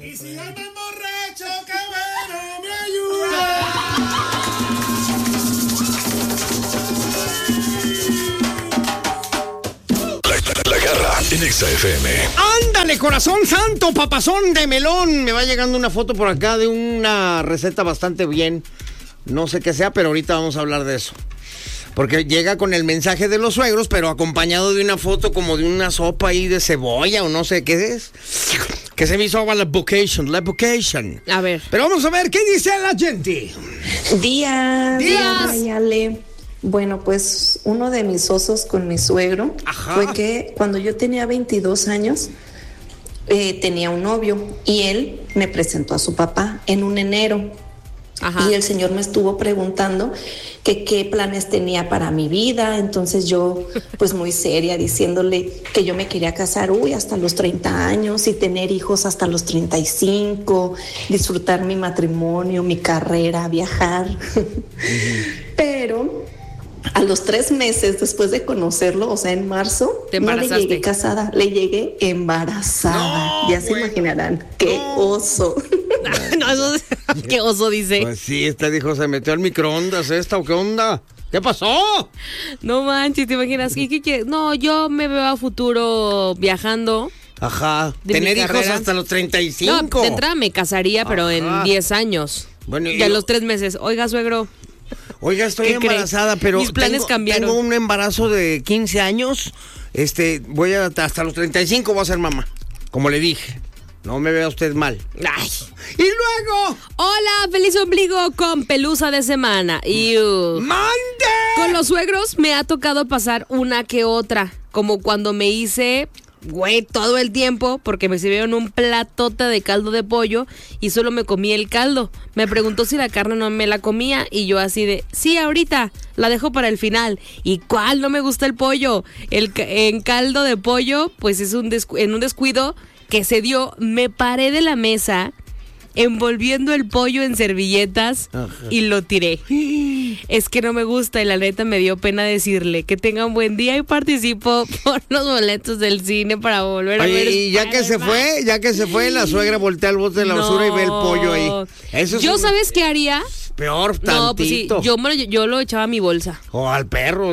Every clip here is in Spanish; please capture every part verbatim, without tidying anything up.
Y si yo me emborracho, qué bueno, me ayuda. La, la Garra en Exa F M. Ándale, corazón santo, papazón de melón. Me va llegando una foto por acá de una receta bastante bien. No sé qué sea, pero ahorita vamos a hablar de eso. Porque llega con el mensaje de los suegros, pero acompañado de una foto como de una sopa ahí de cebolla o no sé qué es. Que se me hizo agua la vocation, la vocation. A ver. Pero vamos a ver, ¿qué dice la gente? Días. Días. Días. Bueno, pues uno de mis osos con mi suegro Ajá. fue que cuando yo tenía veintidós años, eh, tenía un novio y él me presentó a su papá en un enero. Ajá. Y el señor me estuvo preguntando que qué planes tenía para mi vida. Entonces yo, pues muy seria, diciéndole que yo me quería casar, uy, hasta los treinta años y tener hijos hasta los treinta y cinco, disfrutar mi matrimonio, mi carrera, viajar. Uh-huh. Pero a los tres meses después de conocerlo, o sea, en marzo, no le llegué casada, le llegué embarazada. No, ya se imaginarán, qué no. oso. No, eso es... ¿Qué oso dice? Pues sí, esta dijo, se metió al microondas esta, ¿o qué onda? ¿Qué pasó? No manches, ¿te imaginas? ¿Qué, qué, qué? No, yo me veo a futuro viajando. Ajá, tener hijos hasta los treinta y cinco. No, de entrada me casaría, pero Ajá. en diez años. Bueno, y a yo... los tres meses. Oiga, suegro. Oiga, estoy embarazada, cree? pero Mis planes tengo, cambiaron. Tengo un embarazo de quince años. Este, voy a, hasta los treinta y cinco voy a ser mamá. Como le dije. No me vea usted mal. Ay. Y luego. Hola, feliz ombligo con pelusa de semana. Y uh, ¡mande! Con los suegros me ha tocado pasar una que otra. Como cuando me hice, güey, todo el tiempo, porque me sirvieron un platote de caldo de pollo y solo me comí el caldo. Me preguntó si la carne no me la comía y yo así de, sí, ahorita, la dejo para el final. ¿Y cuál? No me gusta el pollo. El en caldo de pollo, pues es un descu- en un descuido que se dio, me paré de la mesa envolviendo el pollo en servilletas Ajá. y lo tiré. Es que no me gusta y la neta me dio pena decirle que tenga un buen día y participo por los boletos del cine para volver Oye, a ver. Y ya que se fue, ya que se fue, la suegra voltea el bote de la basura no. y ve el pollo ahí. Eso es ¿Yo un... sabes qué haría? Peor tantito. No, pues sí, yo, me lo, yo lo echaba a mi bolsa. O al perro.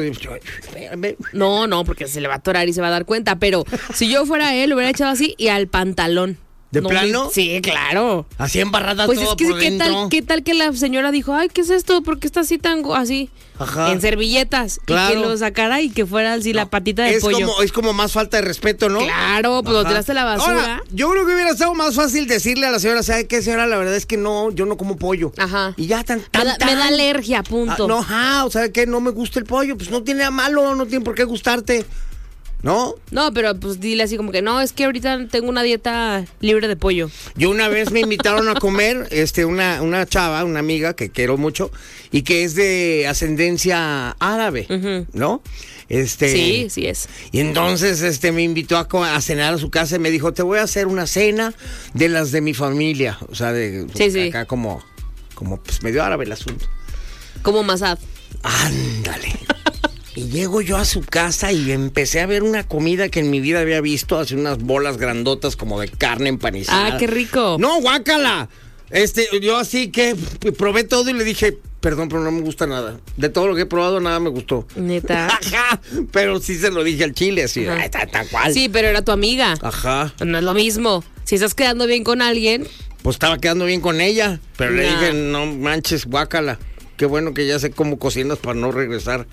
No, no, porque se le va a atorar y se va a dar cuenta. Pero si yo fuera él, lo hubiera echado así y al pantalón. ¿De no, plano? Sí, claro. Así embarrada pues todo es que, por ¿qué dentro. tal, ¿qué tal que la señora dijo, ay, ¿qué es esto? ¿Por qué está así tan así? Ajá. En servilletas. Claro. Y que lo sacara y que fuera así no, la patita de es pollo. Como, es como más falta de respeto, ¿no? Claro, pues Ajá. lo tiraste a la basura. Ahora, yo creo que hubiera estado más fácil decirle a la señora, ¿sabe qué, señora? La verdad es que no, yo no como pollo. Ajá. Y ya tan, tan, me, da, tan. me da alergia, punto. Ah, no, ajá, o sea, que no me gusta el pollo. Pues no tiene nada malo, no tiene por qué gustarte. ¿No? No, pero pues dile así como que no, es que ahorita tengo una dieta libre de pollo. Yo una vez me invitaron a comer este una, una chava, una amiga que quiero mucho y que es de ascendencia árabe, uh-huh. ¿no? Este, sí, sí es. Y entonces este me invitó a, a cenar a su casa y me dijo, te voy a hacer una cena de las de mi familia. O sea, de sí, sí. acá como, como pues medio árabe el asunto. Como Masad. Ándale. Y llego yo a su casa y empecé a ver una comida que en mi vida había visto, así unas bolas grandotas como de carne empanizada. Ah, qué rico. No, guácala. Este, yo así que probé todo y le dije, perdón, pero no me gusta nada. De todo lo que he probado, nada me gustó. Neta. Ajá. Pero sí se lo dije al chile, así, ay, tal, tal cual. Sí, pero era tu amiga. Ajá. No es lo mismo. Si estás quedando bien con alguien. Pues estaba quedando bien con ella. Pero nah. le dije, no manches, guácala. Qué bueno que ya sé cómo cocinas para no regresar.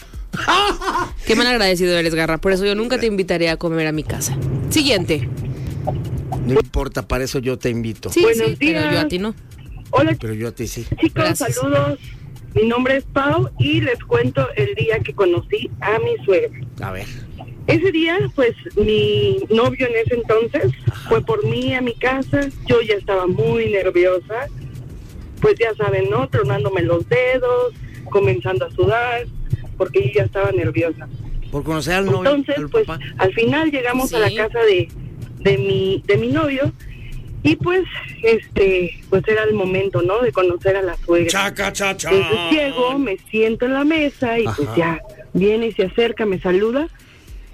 Qué mal agradecido eres, Garra. Por eso yo nunca te invitaré a comer a mi casa. Siguiente. No importa, para eso yo te invito. Sí, Buenos sí, días. pero yo a ti no. Hola, pero yo a ti sí. Chicos, Gracias. Saludos. Mi nombre es Pau y les cuento el día que conocí a mi suegra. A ver. Ese día, pues, mi novio en ese entonces Ajá. fue por mí a mi casa. Yo ya estaba muy nerviosa. Pues ya saben, ¿no? Tronándome los dedos, comenzando a sudar, porque yo ya estaba nerviosa. Por conocer al novio. Entonces, al pues, papá. al final llegamos sí. a la casa de, de mi, de mi novio. Y pues, este, pues era el momento, ¿no? De conocer a la suegra. Chaca, cha, cha. Entonces llego, me siento en la mesa y Ajá. pues ya viene y se acerca, me saluda.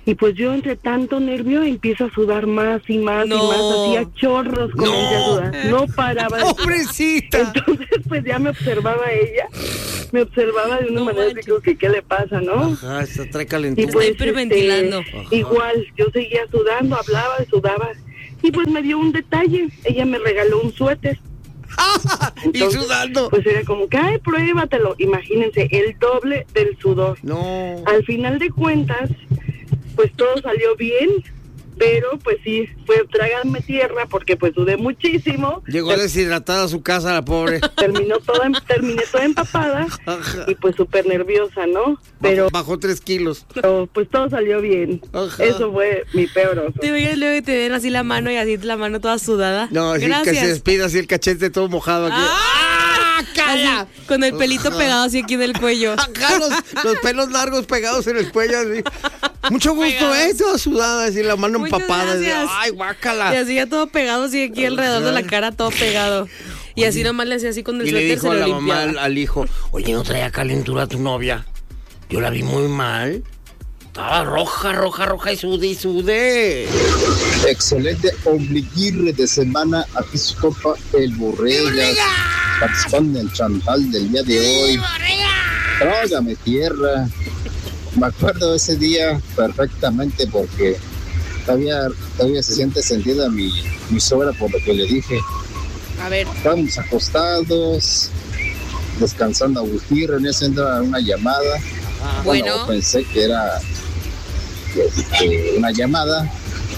Y pues yo entre tanto nervio empiezo a sudar más y más No. y más, hacía chorros, comencé a sudar, no paraba de ¡Pobrecita! Entonces pues ya me observaba ella, me observaba de una No manera manches. que creo que qué le pasa, ¿no? Ajá, está trae Y calentura. pues Está hiperventilando. este, igual, yo seguía sudando, hablaba, sudaba, y pues me dio un detalle, ella me regaló un suéter. y Entonces, sudando. Pues era como que, ay, pruébatelo, imagínense, el doble del sudor. No. Al final de cuentas, pues todo salió bien, pero pues sí, fue trágame tierra porque pues sudé muchísimo. Llegó deshidratada a su casa la pobre. Terminó toda, terminé toda empapada Ajá. y pues súper nerviosa, ¿no? Pero, Bajó, bajó tres kilos. pero, pues todo salió bien. Ajá. Eso fue mi peor oso. Te veías luego que te den así la mano y así la mano toda sudada. No, así que Gracias. se despida así el cachete todo mojado aquí. ¡Ah! ¡Cala! Así, con el pelito Ajá. pegado así aquí en el cuello. Acá los, los pelos largos pegados en el cuello así. Mucho gusto, Pegados. ¿eh? Toda sudada, así la mano Muchas empapada. así, gracias. ay, Y guácala. así ya todo pegado así aquí alrededor de la cara, todo pegado. Y así nomás le hacía así con el Y le suéter, dijo se a lo la mamá limpiaba. al, al hijo, oye, ¿no traía calentura tu novia? Yo la vi muy mal. Estaba roja, roja, roja y sude y sude. Excelente ombliguirre de semana. Aquí su copa El Borregas, participando en el chantal del día de hoy. Trágame tierra. Me acuerdo de ese día perfectamente porque todavía, todavía se siente sentida mi, mi suegra por lo que le dije. A ver, Estábamos acostados, descansando a Agustín. En ese entra una llamada. bueno. Bueno, pensé que era este, una llamada.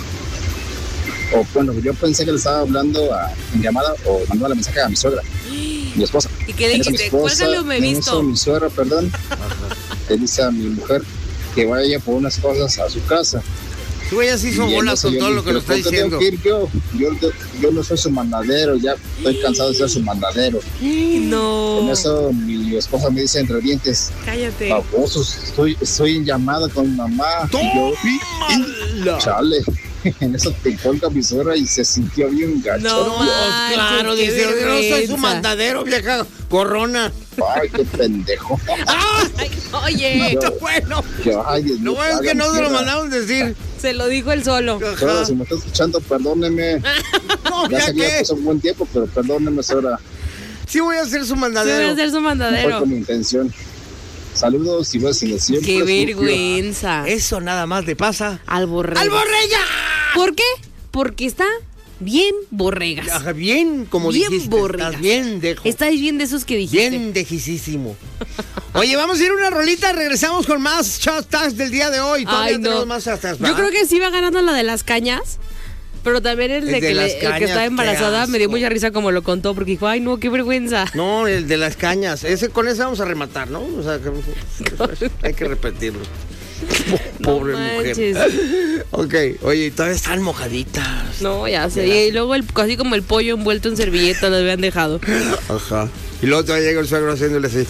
O bueno, yo pensé que le estaba hablando a, en llamada o mandaba la mensaje a mi suegra, mi esposa. ¿Y qué le En eso mi dijiste? esposa- Cuélgale o me en visto. eso mi suegra, perdón, le dice a mi mujer que vaya por unas cosas a su casa. Tú ella sí hizo Y en bolas eso con yo todo le lo que dije, nos está "¿Por qué tengo diciendo. que ir yo? Yo, yo, yo no soy su mandadero, ya estoy cansado de ser su mandadero". En No. eso mi esposa me dice entre dientes, Cállate. babosos, estoy, estoy en llamada con mamá. Y yo, ¡Tómala! chale. En eso te colga mi suegra y se sintió bien gacho. No. No, manches, claro, qué dice, yo no soy su vergüenza. mandadero, vieja corrona. Ay, qué pendejo. Ay, oye, Yo- Bueno, yo, ay, Dios lo mío, bueno es que hagan no se lo tierra. mandaron decir. se lo dijo él solo. Suegra, Ajá. si me está escuchando, perdóneme. No, Ya ya sé que ya que pasó un buen tiempo, pero perdóneme, suegra. sí voy a ser su Se debe mandadero. hacer su No fue mandadero. con mi intención. Saludos y besos siempre. Qué Escorpio. vergüenza. Eso nada más le pasa Al borrega. al borrega. ¿Por qué? Porque está bien borregas. Ajá, bien, como Bien dijiste, borregas. estás bien, dejo. Estáis bien de esos que dijiste. Bien dejicísimo. Oye, vamos a ir a una rolita, regresamos con más Shot Tags del día de hoy. Todavía Ay, no. tenemos más hasta Yo creo que sí va ganando la de las cañas. Pero también el de, El de que, las le- el cañas, que estaba qué embarazada me dio asco. mucha risa como lo contó, porque dijo, ay no, qué vergüenza. No, el de las cañas. Ese con ese vamos a rematar, ¿no? O sea, que, hay que repetirlo. Pobre manches. mujer. Ok, oye, todavía están mojaditas. No, ya sé. Y luego el, así como el pollo envuelto en servilleta lo habían dejado. Ajá. Y luego todavía llega el suegro haciéndole así.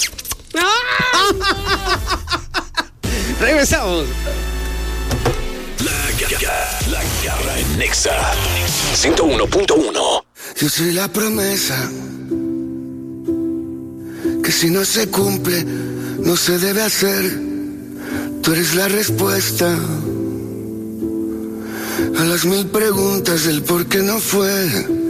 Regresamos. La garra, la garra en Nexa ciento uno punto uno. Yo soy la promesa que si no se cumple, no se debe hacer. Tú eres la respuesta a las mil preguntas del por qué no fue.